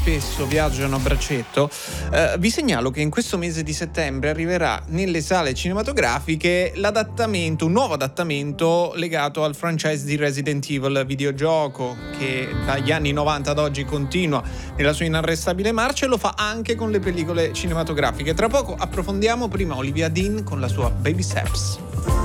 spesso viaggiano a braccetto, vi segnalo che in questo mese di settembre arriverà nelle sale cinematografiche un nuovo adattamento legato al franchise di Resident Evil videogioco, che dagli anni 90 ad oggi continua nella sua inarrestabile marcia e lo fa anche con le pellicole cinematografiche. Tra poco approfondiamo, prima Olivia Dean con la sua Baby Steps.